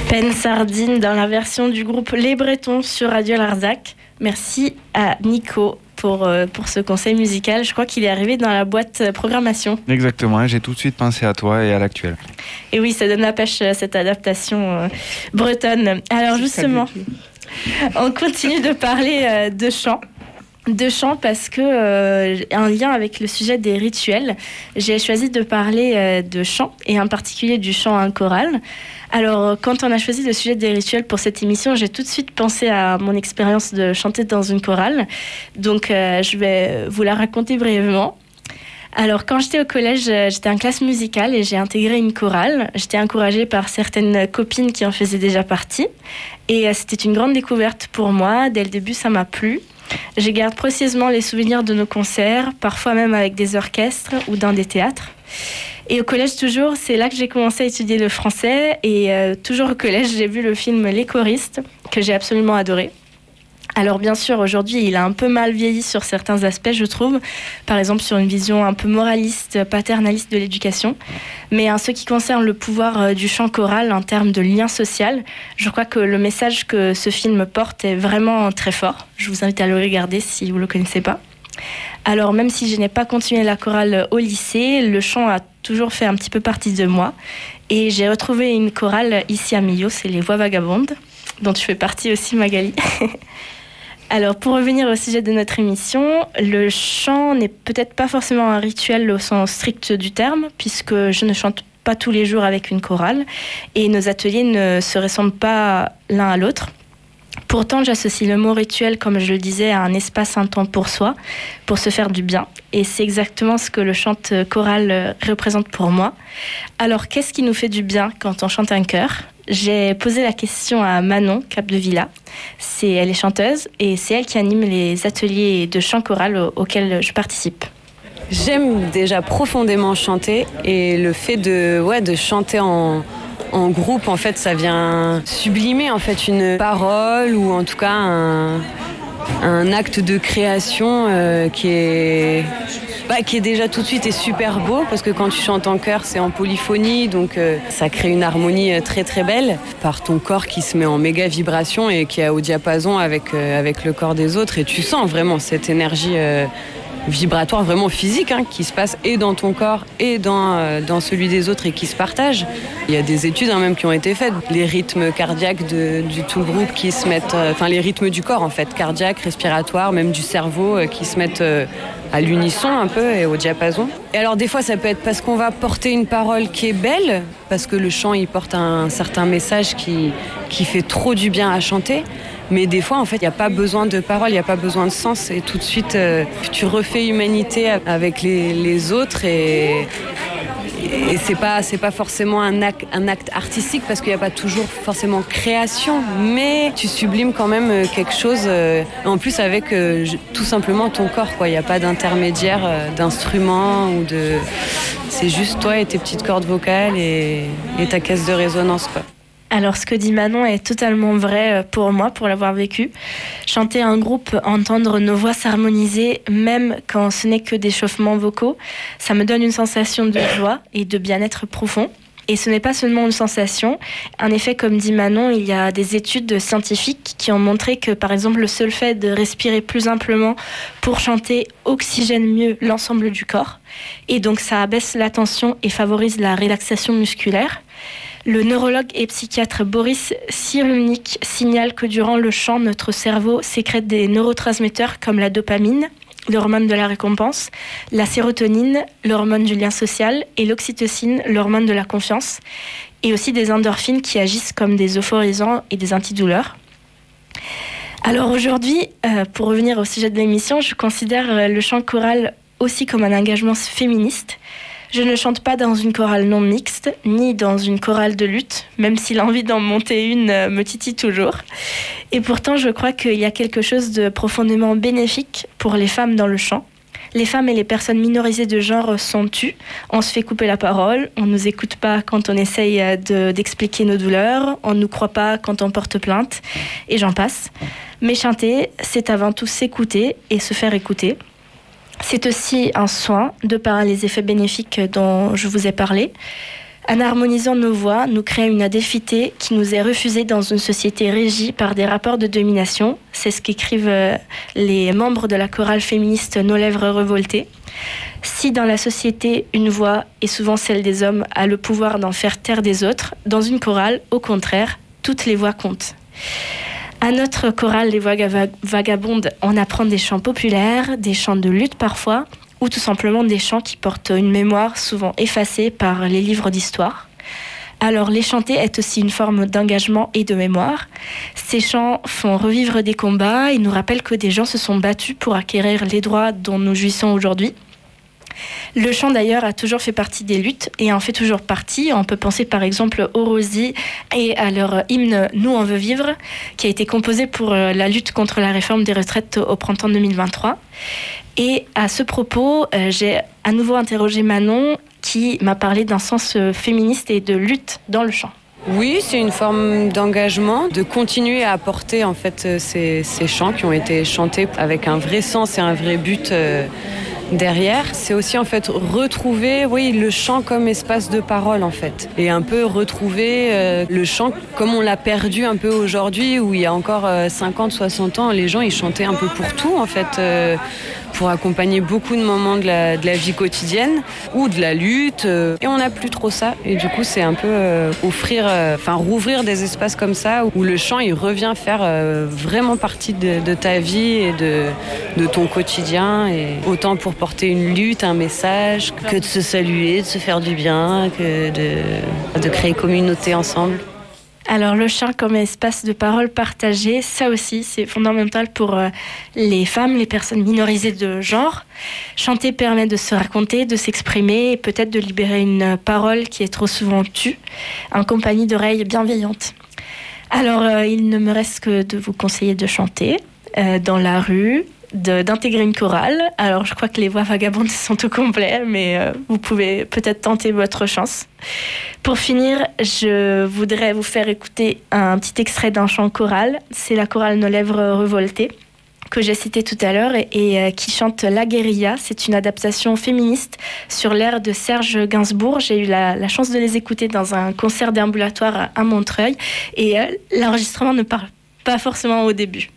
Peine Sardine dans la version du groupe Les Bretons sur Radio Larzac. Merci à Nico pour ce conseil musical. Je crois qu'il est arrivé dans la boîte programmation. Exactement, j'ai tout de suite pensé à toi et à l'actuel. Et oui, ça donne la pêche, cette adaptation bretonne. Alors justement, on continue de parler de chant. De chant parce que un lien avec le sujet des rituels, j'ai choisi de parler de chant et en particulier du chant en chorale. Alors quand on a choisi le sujet des rituels pour cette émission, j'ai tout de suite pensé à mon expérience de chanter dans une chorale. Donc je vais vous la raconter brièvement. Alors quand j'étais au collège, j'étais en classe musicale et j'ai intégré une chorale. J'étais encouragée par certaines copines qui en faisaient déjà partie et c'était une grande découverte pour moi. Dès le début, ça m'a plu. Je garde précisément les souvenirs de nos concerts, parfois même avec des orchestres ou dans des théâtres. Et au collège toujours, c'est là que j'ai commencé à étudier le français. Et toujours au collège, j'ai vu le film Les choristes, que j'ai absolument adoré. Alors bien sûr, aujourd'hui, il a un peu mal vieilli sur certains aspects, je trouve. Par exemple, sur une vision un peu moraliste, paternaliste de l'éducation. Mais en ce qui concerne le pouvoir du chant choral en termes de lien social, je crois que le message que ce film porte est vraiment très fort. Je vous invite à le regarder si vous ne le connaissez pas. Alors même si je n'ai pas continué la chorale au lycée, le chant a toujours fait un petit peu partie de moi. Et j'ai retrouvé une chorale ici à Millau, c'est les Voix Vagabondes, dont tu fais partie aussi, Magali. Alors, pour revenir au sujet de notre émission, le chant n'est peut-être pas forcément un rituel au sens strict du terme, puisque je ne chante pas tous les jours avec une chorale, et nos ateliers ne se ressemblent pas l'un à l'autre. Pourtant, j'associe le mot rituel, comme je le disais, à un espace, un temps pour soi, pour se faire du bien. Et c'est exactement ce que le chant choral représente pour moi. Alors, qu'est-ce qui nous fait du bien quand on chante un chœur ? J'ai posé la question à Manon Capdevila. Elle est chanteuse et c'est elle qui anime les ateliers de chant choral auxquels je participe. J'aime déjà profondément chanter et le fait de chanter en groupe, en fait, ça vient sublimer en fait une parole ou en tout cas un acte de création qui est déjà tout de suite est super beau parce que quand tu chantes en chœur, c'est en polyphonie, donc ça crée une harmonie très très belle par ton corps qui se met en méga vibration et qui est au diapason avec le corps des autres et tu sens vraiment cette énergie vibratoire vraiment physique qui se passe et dans ton corps et dans celui des autres et qui se partagent. Il y a des études même qui ont été faites. Les rythmes cardiaques du tout le groupe qui se mettent... les rythmes du corps en fait, cardiaque, respiratoire, même du cerveau qui se mettent à l'unisson un peu et au diapason. Et alors des fois ça peut être parce qu'on va porter une parole qui est belle, parce que le chant il porte un certain message qui fait trop du bien à chanter. Mais des fois, en fait, il n'y a pas besoin de paroles, il n'y a pas besoin de sens. Et tout de suite, tu refais humanité avec les autres. Et c'est pas forcément un acte artistique parce qu'il n'y a pas toujours forcément création. Mais tu sublimes quand même quelque chose. En plus, avec tout simplement ton corps, quoi. Il n'y a pas d'intermédiaire d'instruments ou de... C'est juste toi et tes petites cordes vocales et ta caisse de résonance, quoi. Alors, ce que dit Manon est totalement vrai pour moi, pour l'avoir vécu. Chanter en groupe, entendre nos voix s'harmoniser, même quand ce n'est que des chauffements vocaux, ça me donne une sensation de joie et de bien-être profond. Et ce n'est pas seulement une sensation. En effet, comme dit Manon, il y a des études scientifiques qui ont montré que, par exemple, le seul fait de respirer plus amplement pour chanter oxygène mieux l'ensemble du corps. Et donc, ça abaisse la tension et favorise la relaxation musculaire. Le neurologue et psychiatre Boris Cyrulnik signale que durant le chant, notre cerveau sécrète des neurotransmetteurs comme la dopamine, l'hormone de la récompense, la sérotonine, l'hormone du lien social, et l'oxytocine, l'hormone de la confiance, et aussi des endorphines qui agissent comme des euphorisants et des antidouleurs. Alors aujourd'hui, pour revenir au sujet de l'émission, je considère le chant choral aussi comme un engagement féministe. Je ne chante pas dans une chorale non mixte, ni dans une chorale de lutte, même si l'envie d'en monter une me titille toujours. Et pourtant, je crois qu'il y a quelque chose de profondément bénéfique pour les femmes dans le chant. Les femmes et les personnes minorisées de genre sont tues, on se fait couper la parole, on ne nous écoute pas quand on essaye d'expliquer nos douleurs, on ne nous croit pas quand on porte plainte, et j'en passe. Mais chanter, c'est avant tout s'écouter et se faire écouter. C'est aussi un soin, de par les effets bénéfiques dont je vous ai parlé. En harmonisant nos voix, nous créons une adéquité qui nous est refusée dans une société régie par des rapports de domination. C'est ce qu'écrivent les membres de la chorale féministe Nos Lèvres Révoltées. Si dans la société, une voix, et souvent celle des hommes, a le pouvoir d'en faire taire des autres, dans une chorale, au contraire, toutes les voix comptent. À notre chorale, les voix vagabondes, on apprend des chants populaires, des chants de lutte parfois, ou tout simplement des chants qui portent une mémoire souvent effacée par les livres d'histoire. Alors les chanter est aussi une forme d'engagement et de mémoire. Ces chants font revivre des combats et nous rappellent que des gens se sont battus pour acquérir les droits dont nous jouissons aujourd'hui. Le chant d'ailleurs a toujours fait partie des luttes et en fait toujours partie. On peut penser par exemple aux Rosie et à leur hymne « Nous on veut vivre » qui a été composé pour la lutte contre la réforme des retraites au printemps 2023. Et à ce propos, j'ai à nouveau interrogé Manon qui m'a parlé d'un sens féministe et de lutte dans le chant. Oui, c'est une forme d'engagement, de continuer à apporter en fait ces chants qui ont été chantés avec un vrai sens et un vrai but derrière. C'est aussi en fait retrouver le chant comme espace de parole en fait. Et un peu retrouver le chant comme on l'a perdu un peu aujourd'hui où il y a encore 50, 60 ans, les gens ils chantaient un peu pour tout en fait. Pour accompagner beaucoup de moments de la vie quotidienne ou de la lutte. Et on n'a plus trop ça. Et du coup, c'est un peu rouvrir des espaces comme ça où le chant, il revient faire vraiment partie de ta vie et de ton quotidien. Et autant pour porter une lutte, un message, que de se saluer, de se faire du bien, que de créer communauté ensemble. Alors le chant comme espace de parole partagé, ça aussi c'est fondamental pour les femmes, les personnes minorisées de genre. Chanter permet de se raconter, de s'exprimer et peut-être de libérer une parole qui est trop souvent tue, en compagnie d'oreilles bienveillantes. Alors il ne me reste que de vous conseiller de chanter dans la rue, d'intégrer une chorale. Alors je crois que les voix vagabondes sont au complet, mais vous pouvez peut-être tenter votre chance. Pour finir, je voudrais vous faire écouter un petit extrait d'un chant choral. C'est la chorale Nos Lèvres Révoltées que j'ai cité tout à l'heure et qui chante La Guérilla. C'est une adaptation féministe sur l'air de Serge Gainsbourg. J'ai eu la chance de les écouter dans un concert déambulatoire à Montreuil et l'enregistrement ne parle pas forcément au début.